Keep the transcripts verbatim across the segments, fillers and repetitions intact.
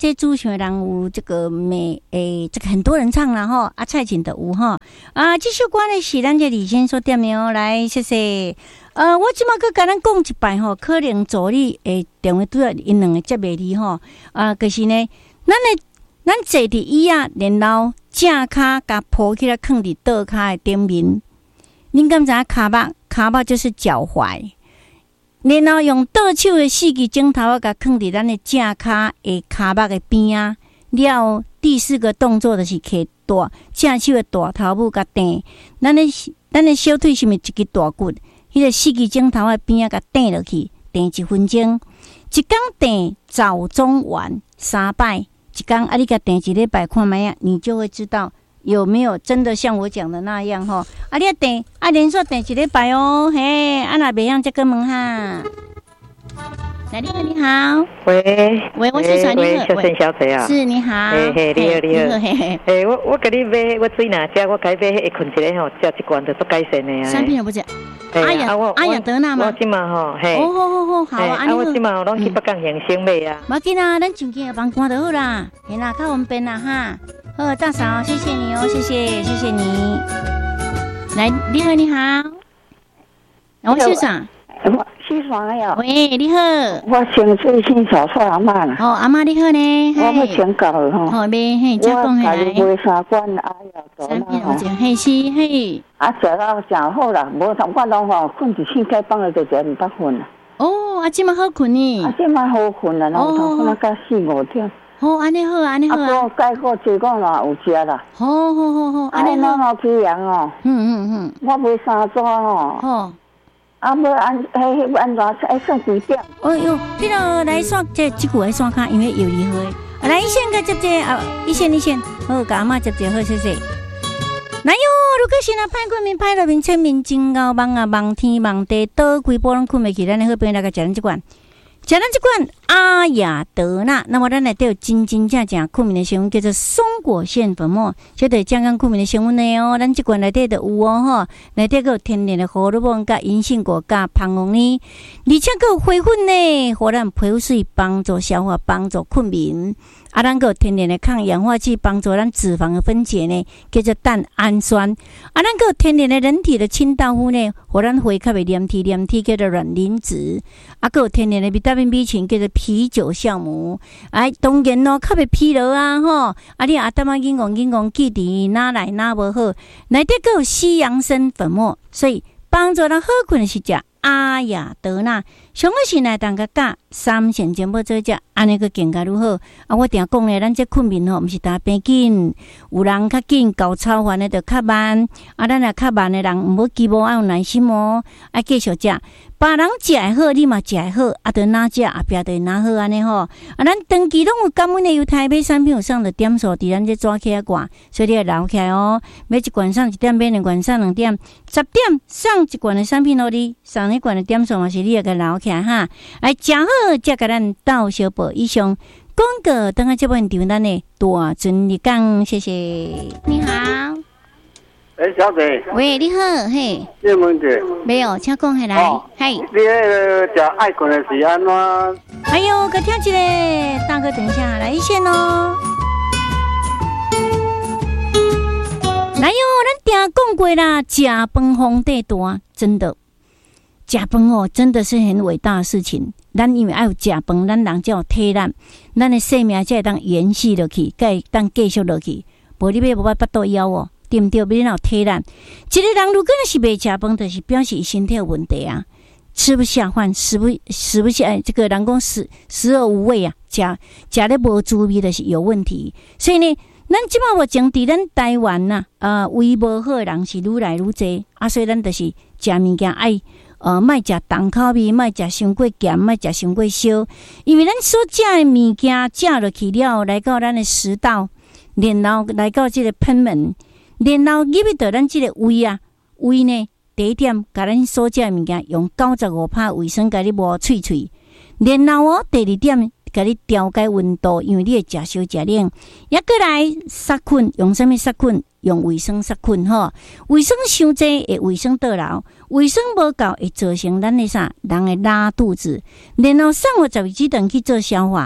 这主唱的人有这个美诶，这个很多人唱了哈，啊蔡琴的有哈啊，这首歌呢是咱这李先所点的哦，来谢谢。呃，我即马佮甲咱讲一摆吼，可能助理诶电话拄啊因两个接袂离吼啊，就是呢，咱诶咱坐伫椅啊，然后正骹甲抱起来放伫倒骹诶顶面，恁敢知影骹肉骹肉就是脚踝。然后用倒手的四支指头啊，甲放伫咱的正骹的骹肉的边啊。了第四个动作就是摕大正手的大头拇甲顶，咱的咱的小腿是毋是一支大骨？迄、那个四支指头的边啊，甲顶落去，顶一分钟。一工顶早中晚三摆，一工啊，你甲顶一礼拜看卖啊，你就会知道。有没有真的像我讲的那样哈？啊，你要等啊，连续等一礼拜哦，嘿，啊那别样再跟门哈。来，你好，你好。 喂， 喂，我是小喂，小陈小姐啊。 是，你好。 嘿嘿，你好，你好。 嘿嘿。 诶，我我甲你买，我水哪食，我该买会困一个吼，食一罐就足改善的啊。 产品有不食？阿雅阿雅德纳吗？ 我即嘛吼，嘿。 哦好好好，好啊。 啊，我即嘛拢去北港养生买啊。 无紧啊，咱手机帮关就好啦。嘿啦，靠我们边啦哈。好，大嫂，谢谢你哦，谢谢，谢谢你。来，你好，你好。我先生。 我先生呀。 喂，你好。 我先最先找错阿妈啦。 哦，阿妈你好呢。 我要请教了吼。 好呗，嘿，再讲下来。 我买三罐阿呀， 三片有钱，嘿是嘿。 啊，食到真好啦，无同我拢吼困一醒，该放了就就唔得困啦。 哦，啊，即嘛好困呢。 啊，即嘛好困啦，然后通困到四五点。 好，安尼好，安尼好啊。 啊，改过这个嘛有食啦。 好好好好， 安尼好。我去养哦。 嗯嗯嗯。 我买三抓哦。 好。 啊，要安迄安怎爱算几点？ 哦哟，迄个来刷这即句来刷卡，因为有离合。啊，来一线个接接啊，一线一线，好，甲阿嬷接接好，谢谢。来哟，如果是那歹困眠、歹落眠、清眠、真熬梦啊、梦天梦地，倒规波拢困袂去，咱的好朋友来个食咱即罐。食咱这款阿雅德纳，那么咱内底有真真正正困眠的成分叫做松果腺粉末，这对健康困眠的成分呢哦。咱这款内底就有哦吼，内底有天然的荷尔蒙、甲银杏果、甲胖红呢，而且还有花粉呢，互咱皮肤水帮助消化、帮助困眠。啊，咱还有天然的抗氧化剂，帮助咱脂肪的分解呢，叫做蛋氨酸。啊，咱还有天然的人体的清道夫呢，互咱血较袂黏体黏体，叫做卵磷脂。啊，还有天然的维他命 B 群，叫做啤酒酵母。哎，当然咯，较袂疲劳啊吼。啊，你阿当啊硬讲硬讲，记伫哪来哪无好，内底还有西洋参粉末，所以帮助咱好困的是食阿雅德纳。上个是来当个加三线全部做食，安尼个更加如好。啊，我定讲咧，咱这困眠吼，毋是打变紧，有人较紧，搞操烦的就较慢。啊，咱若较慢的人，毋好期望要有耐心哦，爱继续食。别人食会好，你嘛食会好，啊，着哪食后壁着哪好安尼吼。啊，咱长期拢有感恩的犹太买产品有上的点数，伫咱这抓起来挂，所以你要留起来哦。买一罐上一点，买两罐上两点，十点上一罐的产品互你，上一罐的点数嘛是你要个留起来哈。来，食好才甲咱斗小报以上广告，等下这本场咱的大尊日讲，谢谢。你好。 哎，小姐。 喂，你好，嘿。 有问题？ 没有，请讲下来。 哦， 嘿。 你迄个食爱困的是安怎？ 哎呦，搁听一个，大哥等一下，来一线哦。来哟，咱定讲过啦，食饭皇帝大，真的，食饭哦，真的是很伟大的事情。咱因为爱有食饭，咱人才有体力，咱的生命才会当延续落去，才会当继续落去。无你要无法巴肚枵哦。对不对？要有体力。一个人如果是袂食饭，就是表示伊身体有问题啊，吃不下饭，食不食不下，这个人讲食食而无味啊，食食咧无滋味，就是有问题。所以呢，咱即摆目前伫咱台湾呐、啊，呃，胃无好的人是愈来愈侪啊，所以咱就是食物件爱呃，莫食重口味，莫食伤过咸，莫食伤过烧，因为咱所食的物件食落去了，来到咱的食道，然后来到这个喷门。然后入去到咱这个胃啊，胃呢第一点，甲咱所食的物件用九十五趴卫生，甲你磨脆脆。然后哦，第二点，甲你调节温度，因为你会食烧食冷。也过来杀菌，用什么杀菌？用卫生杀菌吼。卫生伤济会卫生倒流，卫生无够会造成咱的啥人会拉肚子。然后上午十二指肠去做消化。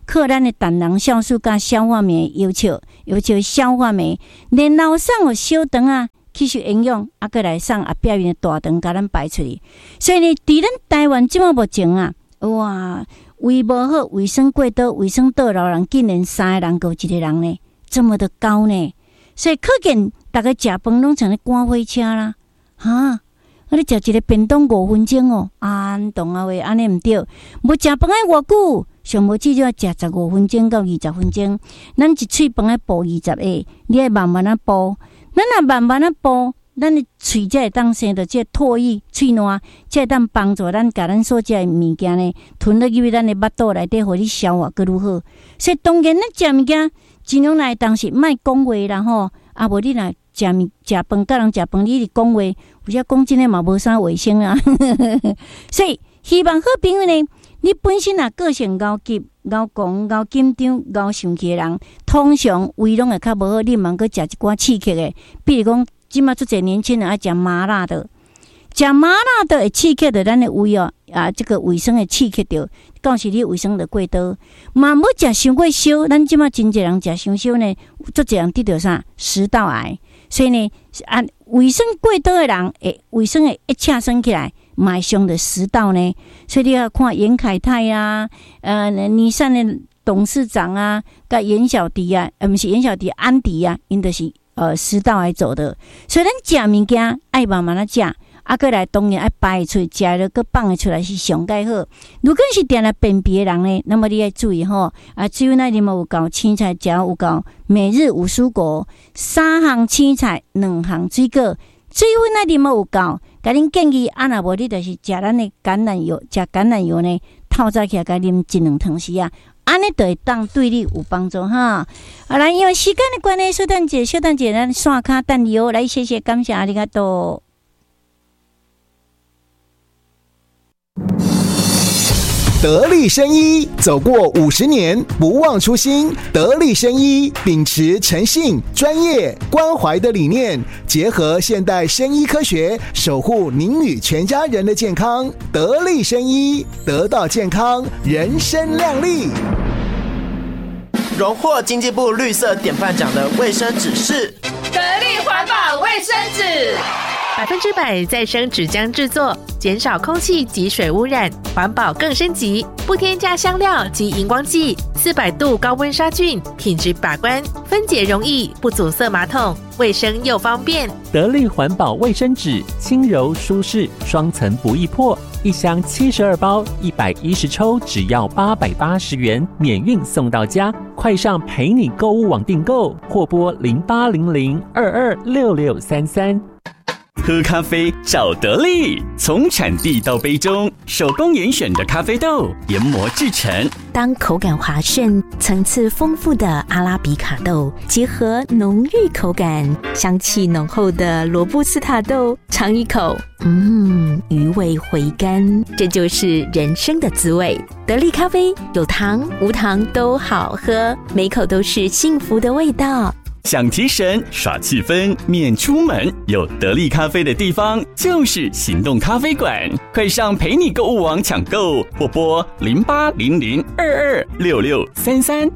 靠咱的胆囊酵素甲消化酶要求，要求消化酶，然后送有小肠啊吸收营养，啊，过来送啊表面的大肠，甲咱排出去。所以呢，伫咱台湾即马目前啊，哇，胃无好，卫生过倒，卫生倒流人竟然三个人有一个人呢，这么的高呢。所以可见，大家食饭拢像咧赶火车啦，哈！我咧食一个便当五分钟哦，安动啊话安尼毋对，无食饭爱偌久，上无至少要食十五分钟到二十分钟。咱一喙饭爱补二十下，你爱慢慢啊补。咱若慢慢啊补，咱的喙才会当生到这唾液、喙烂，才会当帮助咱甲咱所食的物件呢吞入去咱的腹肚内底，互你消化更愈好。所以当然咱食物件，尽量来当时莫讲话啦吼，啊无你若食物食饭，甲人食饭，你伫讲话，有些讲真诶嘛无啥卫生啊。所以希望好朋友呢，你本身啊个性高急、高讲、高紧张、高生气的人，通常胃拢会较无好。你茫个食一寡刺激的，比如讲，即马足侪年轻人爱食麻辣的，食麻辣的会刺激着咱的胃哦，啊，这个卫生会刺激着，到时你卫生就过倒。嘛要食伤过烧，咱即马真侪人食伤烧呢，足侪人得着啥食道癌。所以呢，啊，卫生过倒的人，会卫生会一恰升起来。买伤的食道呢，所以你要看严凯泰啊，呃，尼桑的董事长啊，甲严小迪啊，呃，不是严小迪，安迪啊，因就是呃食道癌走的。所以咱食物件爱慢慢啊食，啊，过来当然爱排出，食了个放出来是上介好。如果是定来便秘的人呢，那么你要注意吼，啊，只有那你们有够青菜，食有够每日五蔬果，三项青菜，两项水果，水分那你们有够。甲恁建议，啊，若无你就是食咱的橄榄油，食橄榄油呢，透早起来甲啉一两汤匙啊，安尼就会当对你有帮助哈。好来，因为时间的关系，小等姐，小等姐，咱刷卡等你哦，来谢谢，感谢阿里嘎多。 得力生医走过五十年，不忘初心。得力生医秉持诚信、专业、关怀的理念，结合现代生医科学，守护您与全家人的健康。得力生医，得到健康，人生亮丽。 荣获经济部绿色典范奖的卫生纸是得力环保卫生纸。 百分之百再生纸浆制作，减少空气及水污染，环保更升级，不添加香料及荧光剂，四百度高温杀菌，品质把关，分解容易，不阻塞马桶，卫生又方便。 得力环保卫生纸，轻柔舒适，双层不易破，一箱七十二包，一百一十抽，只要八百八十元，免运送到家。快上陪你购物网订购，或拨零八零零二二六六三三。 喝咖啡找得力，从产地到杯中，手工严选的咖啡豆研磨制成。 当口感滑顺、层次丰富的阿拉比卡豆结合浓郁口感、香气浓厚的罗布斯塔豆，尝一口，嗯，余味回甘，这就是人生的滋味。得力咖啡有糖无糖都好喝，每口都是幸福的味道。 想提神耍气氛免出门，有得力咖啡的地方就是行动咖啡馆。快上陪你购物网抢购，或拨零八零零二二六六三三。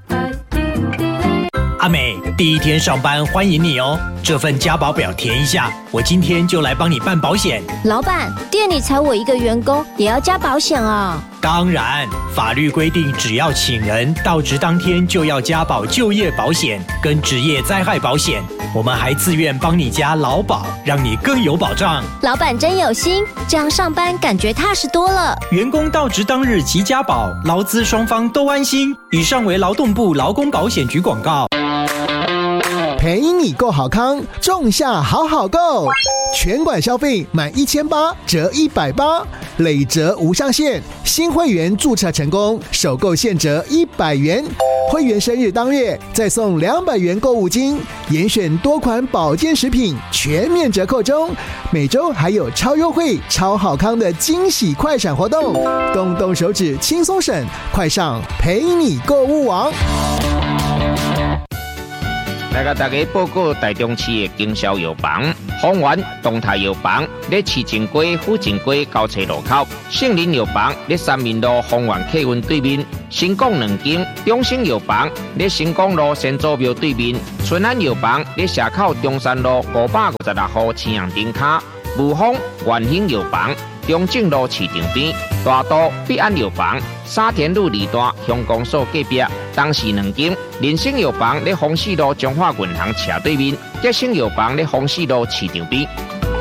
阿美，第一天上班欢迎你哦，这份加保表填一下，我今天就来帮你办保险。 老板，店里才我一个员工，也要加保险啊？ 当然，法律规定只要请人到职当天就要加保就业保险跟职业灾害保险，我们还自愿帮你加劳保，让你更有保障。 老板真有心，这样上班感觉踏实多了。 员工到职当日即加保，劳资双方都安心。以上为劳动部劳工保险局广告。 陪你购好康，仲夏好好购，全馆消费满一千八折一百八，累折无上限。新会员注册成功，首购现折一百元。会员生日当月再送两百元购物金，严选多款保健食品全面折扣中。每周还有超优惠、超好康的惊喜快闪活动，动动手指轻松省，快上陪你购物网。 来甲大家报告台中市的经销药房丰原东泰药房在市政街府政街交叉路口，杏林药房在三民路丰原客运对面，新港两间中兴药房在新港路先祖庙对面，春安药房在社口中山路五百五十六号青阳顶卡，武丰元兴药房中正路市场边，大都必安药房沙田路二段乡公所隔壁，东市两间人生药房在丰市路中华银行斜对面，吉生药房在丰市路市场边。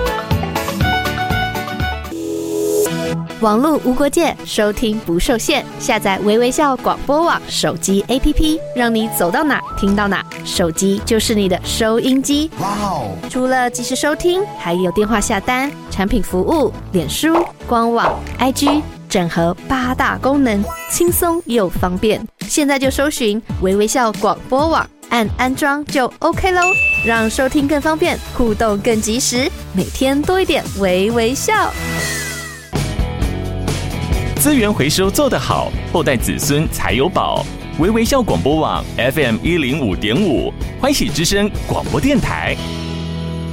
网络无国界，收听不受限。下载微微笑广播网手机 A P P， 让你走到哪听到哪，手机就是你的收音机。哇哦！除了即时收听，还有电话下单、产品服务、脸书、官网、I G， 整合八大功能，轻松又方便。现在就搜寻微微笑广播网，按安装就 OK 咯，让收听更方便，互动更及时，每天多一点微微笑。 资源回收做得好，后代子孙才有宝。微微笑广播网 F M 一零五点五，欢喜之声广播电台。